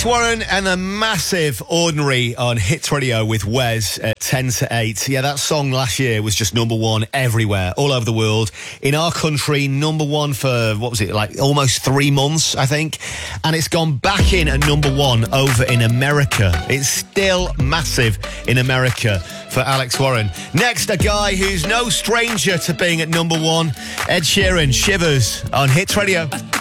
Alex Warren and a massive Ordinary on Hits Radio with Wes at 10 to 8. Yeah, that song last year was just number one everywhere, all over the world. In our country, number one for, what was it, like almost 3 months, I think. And it's gone back in at number one over in America. It's still massive in America for Alex Warren. Next, a guy who's no stranger to being at number one, Ed Sheeran, Shivers on Hits Radio.